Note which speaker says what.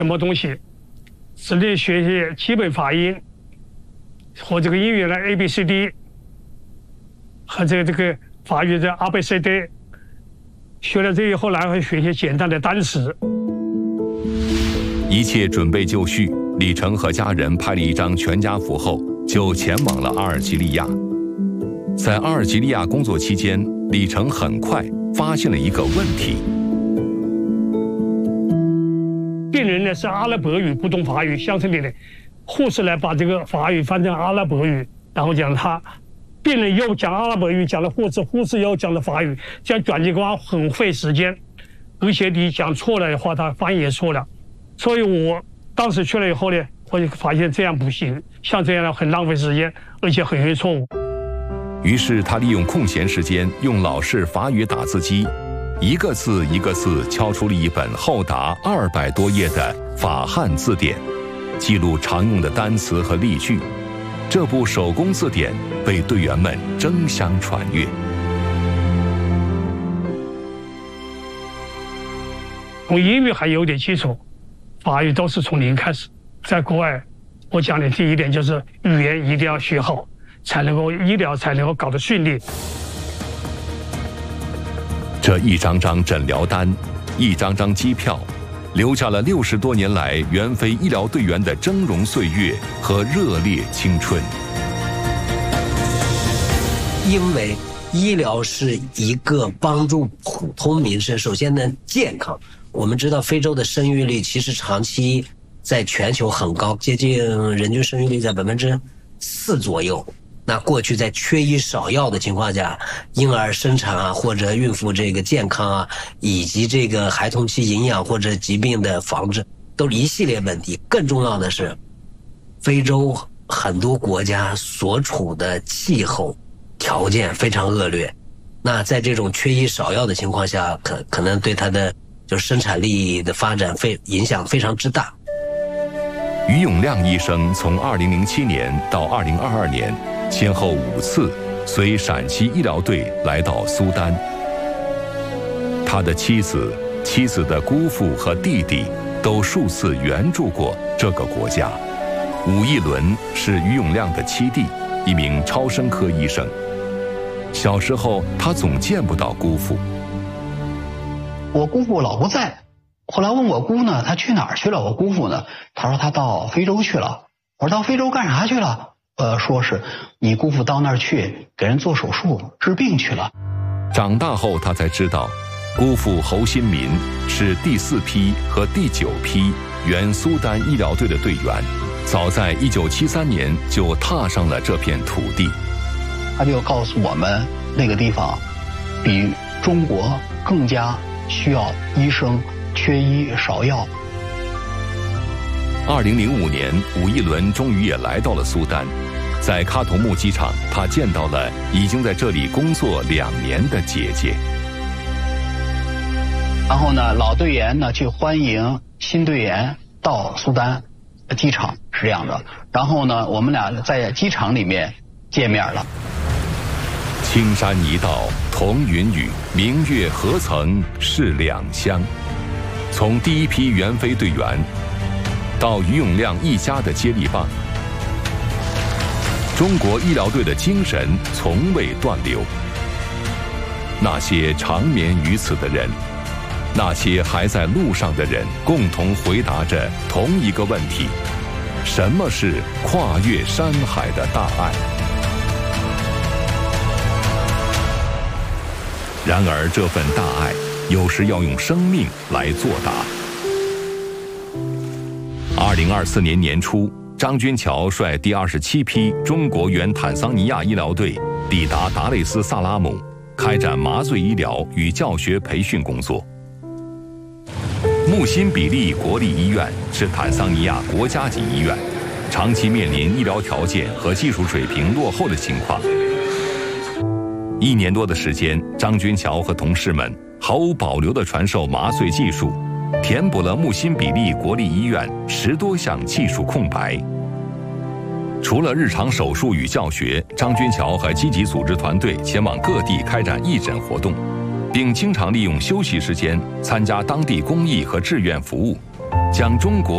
Speaker 1: 什么东西，只能学习基本发音和这个英语的 ABCD 和这个法语的 ABCD。学了这以后，然后学习简单的单词。
Speaker 2: 一切准备就绪，李成和家人拍了一张全家福后，就前往了阿尔及利亚。在阿尔及利亚工作期间，李成很快发现了一个问题。
Speaker 1: 病人呢是阿拉伯语，不懂法语，乡村里的护士呢把这个法语翻成阿拉伯语，然后讲他。病人又讲阿拉伯语，讲了护士又讲了法语，这样转接光很费时间，而且你讲错了的话，他翻译也错了。所以我当时去了以后呢，我就发现这样不行，像这样很浪费时间，而且很容易错误。
Speaker 2: 于是他利用空闲时间，用老式法语打字机，一个字一个字敲出了一本厚达200多页的法汉字典，记录常用的单词和例句。这部手工字典被队员们争相传阅。
Speaker 1: 从英语还有点基础，法语都是从零开始。在国外，我讲的第一点就是语言一定要学好，才能够医疗才能够搞得顺利。
Speaker 2: 这一张张诊疗单，一张张机票，留下了60多年来援非医疗队员的峥嵘岁月和热烈青春。
Speaker 3: 因为医疗是一个帮助普通民生，首先呢健康。我们知道非洲的生育率其实长期在全球很高，接近人均生育率在4%左右。那过去在缺医少药的情况下，婴儿生产啊，或者孕妇这个健康啊，以及这个孩童期营养或者疾病的防治，都是一系列问题。更重要的是，非洲很多国家所处的气候条件非常恶劣，那在这种缺医少药的情况下，可能对它的就是生产力的发展影响非常之大。
Speaker 2: 于永亮医生从2007年到2022年，先后5次随陕西医疗队来到苏丹。他的妻子的姑父和弟弟都数次援助过这个国家。武义伦是于永亮的7弟，一名超声科医生。小时候他总见不到姑父。
Speaker 4: 我姑父老不在，后来问我姑呢，他去哪儿去了？我姑父呢，他说他到非洲去了。我说到非洲干啥去了？说是你姑父到那儿去给人做手术治病去了。
Speaker 2: 长大后他才知道，姑父侯新民是第4批和第9批原苏丹医疗队的队员，早在1973年就踏上了这片土地。
Speaker 4: 他就告诉我们，那个地方比中国更加需要医生，缺医少药。
Speaker 2: 2005年，武义伦终于也来到了苏丹，在喀土穆机场，他见到了已经在这里工作2年的姐姐。
Speaker 4: 然后呢，老队员呢去欢迎新队员到苏丹机场，是这样的。然后呢，我们俩在机场里面见面了。
Speaker 2: 青山一道同云雨，明月何曾是两乡。从第1批援非队员到于永亮一家的接力棒，中国医疗队的精神从未断流。那些长眠于此的人，那些还在路上的人，共同回答着同一个问题：什么是跨越山海的大爱？然而这份大爱有时要用生命来作答。2024年年初，张军桥率第27批中国原坦桑尼亚医疗队抵达达累斯萨拉姆，开展麻醉医疗与教学培训工作。穆辛比利国立医院是坦桑尼亚国家级医院，长期面临医疗条件和技术水平落后的情况。1年多的时间，张军桥和同事们毫无保留地传授麻醉技术，填补了穆辛比利国立医院10多项技术空白。除了日常手术与教学，张军桥还积极组织团队前往各地开展义诊活动，并经常利用休息时间参加当地公益和志愿服务，将中国